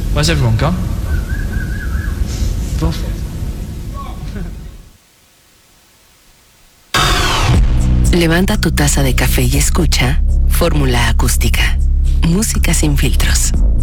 Where's everyone gone? Bullshit. Levanta tu taza de café y escucha Fórmula Acústica. Música sin filtros.